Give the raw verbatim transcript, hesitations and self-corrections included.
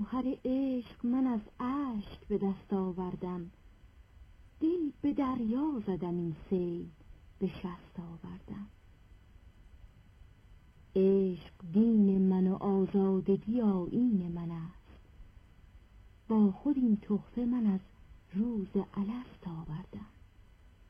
گوهر عشق من از اشک به دست آوردم، دل به دریا زدم این سیل به شست آوردم. عشق دین من و آزادگی آیین من است، با خود این تحفه من از روز الست آوردم.